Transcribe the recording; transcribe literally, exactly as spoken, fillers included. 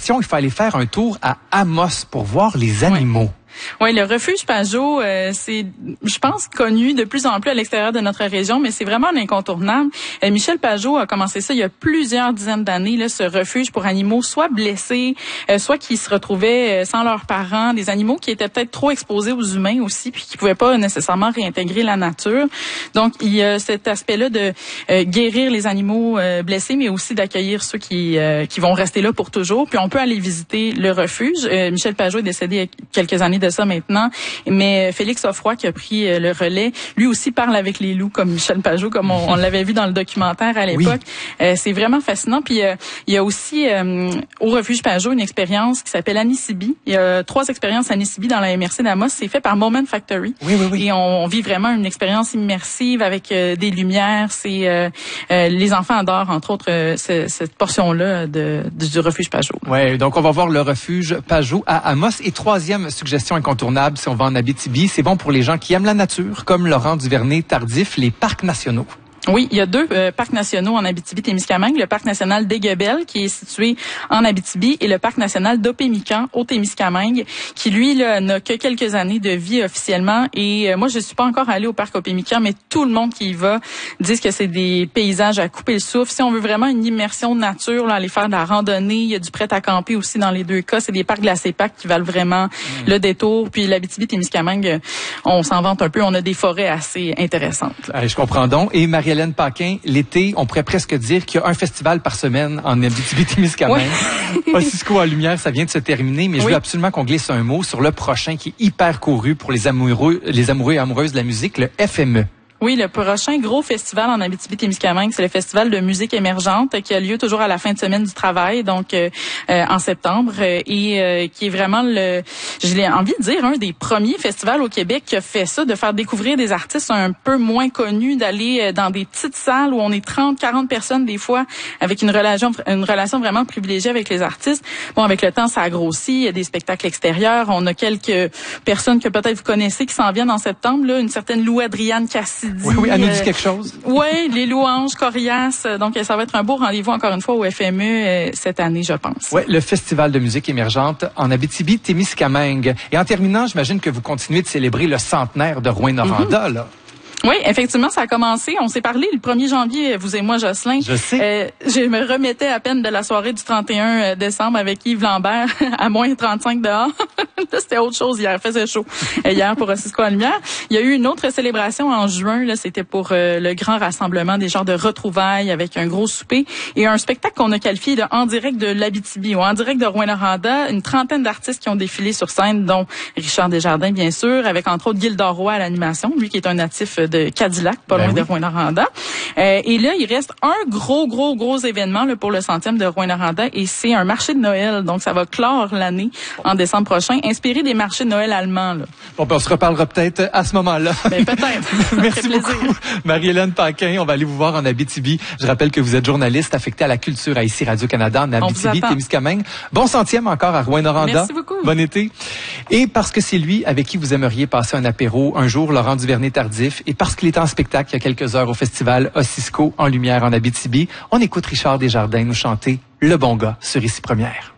suggestion, il faut aller faire un tour à Amos pour voir les animaux. Ouais. Oui, le refuge Pajot, euh, c'est, je pense, connu de plus en plus à l'extérieur de notre région, mais c'est vraiment un incontournable. Euh, Michel Pajot a commencé ça il y a plusieurs dizaines d'années, là, ce refuge pour animaux soit blessés, euh, soit qui se retrouvaient euh, sans leurs parents, des animaux qui étaient peut-être trop exposés aux humains aussi, puis qui pouvaient pas nécessairement réintégrer la nature. Donc, il y a cet aspect-là de euh, guérir les animaux euh, blessés, mais aussi d'accueillir ceux qui euh, qui vont rester là pour toujours. Puis on peut aller visiter le refuge. Euh, Michel Pajot est décédé il y a quelques années de ça maintenant, mais Félix Offroy qui a pris le relais, lui aussi parle avec les loups comme Michel Pajot, comme on, on l'avait vu dans le documentaire à l'époque. Oui. Euh, c'est vraiment fascinant. Puis euh, il y a aussi euh, au refuge Pajot une expérience qui s'appelle Anissibi. Il y a trois expériences Anissibi dans la M R C d'Amos. C'est fait par Moment Factory. Oui, oui, oui. Et on, on vit vraiment une expérience immersive avec euh, des lumières. C'est euh, euh, les enfants adorent entre autres euh, ce, cette portion-là de, du, du refuge Pajot. Ouais, donc on va voir le refuge Pajot à Amos. Et troisième suggestion incontournable, si on va en Abitibi, c'est bon pour les gens qui aiment la nature, comme Laurent Duvernay-Tardif, les parcs nationaux. Oui, il y a deux euh, parcs nationaux en Abitibi-Témiscamingue. Le parc national d'Aiguebelle, qui est situé en Abitibi, et le parc national d'Opémican, au Témiscamingue, qui, lui, là, n'a que quelques années de vie officiellement. Et euh, moi, je suis pas encore allée au parc Opémican, mais tout le monde qui y va dit que c'est des paysages à couper le souffle. Si on veut vraiment une immersion de nature, là, aller faire de la randonnée, il y a du prêt à camper aussi dans les deux cas. C'est des parcs glacés Pâques qui valent vraiment mmh. le détour. Puis l'Abitibi-Témiscamingue, on s'en vante un peu. On a des forêts assez intéressantes. Allez, je comprends donc. Et Marie-Hélène Paquin, l'été, on pourrait presque dire qu'il y a un festival par semaine en Abitibi-Témiscamingue. Oui. Ossisco en lumière, ça vient de se terminer, mais oui. je veux absolument qu'on glisse un mot sur le prochain qui est hyper couru pour les amoureux, les amoureux et amoureuses de la musique, le F M E. Oui, le prochain gros festival en Abitibi-Témiscamingue, c'est le festival de musique émergente qui a lieu toujours à la fin de semaine du travail, donc euh, euh, en septembre, euh, et euh, qui est vraiment le, j'ai envie de dire, un des premiers festivals au Québec qui a fait ça, de faire découvrir des artistes un peu moins connus, d'aller dans des petites salles où on est trente, quarante personnes des fois, avec une relation, une relation vraiment privilégiée avec les artistes. Bon, avec le temps, ça a grossi, il y a des spectacles extérieurs, on a quelques personnes que peut-être vous connaissez qui s'en viennent en septembre, là, une certaine Lou Adrienne Cassidy. Oui, oui, elle nous dit quelque chose. Euh, oui, les louanges, Corias. Donc, ça va être un beau rendez-vous, encore une fois, au F M E euh, cette année, je pense. Oui, le Festival de musique émergente en Abitibi-Témiscamingue. Et en terminant, j'imagine que vous continuez de célébrer le centenaire de Rouyn-Noranda, mm-hmm. là. Oui, effectivement, ça a commencé. On s'est parlé le premier janvier, vous et moi, Jocelyn. Je sais. Euh, je me remettais à peine de la soirée du trente et un décembre avec Yves Lambert à moins trente-cinq dehors. C'était autre chose hier, il faisait chaud hier pour Ossisco en lumière. Il y a eu une autre célébration en juin, là, c'était pour euh, le grand rassemblement des genres de retrouvailles avec un gros souper et un spectacle qu'on a qualifié de En direct de l'Abitibi ou En direct de Rouyn-Noranda. Une trentaine d'artistes qui ont défilé sur scène, dont Richard Desjardins, bien sûr, avec entre autres Gilles Roy à l'animation, lui qui est un natif de Cadillac, pas loin ben oui. de Rouyn-Noranda. Euh, et là, il reste un gros, gros, gros événement là, pour le centième de Rouyn-Noranda et c'est un marché de Noël. Donc, ça va clore l'année en décembre prochain, inspiré des marchés de Noël allemands. Là. Bon, ben, on se reparlera peut-être à ce moment-là. Ben, peut-être. Merci beaucoup, Marie-Hélène Paquin. On va aller vous voir en Abitibi. Je rappelle que vous êtes journaliste affectée à la culture à ici Radio-Canada en Abitibi-Témiscamingue. Bon centième encore à Rouyn-Noranda. Merci beaucoup. Bon été. Et parce que c'est lui avec qui vous aimeriez passer un apéro un jour, Laurent Duvernay-Tardif, et parce qu'il est en spectacle il y a quelques heures au festival Ossisco en lumière en Abitibi, on écoute Richard Desjardins nous chanter Le bon gars sur Ici Première.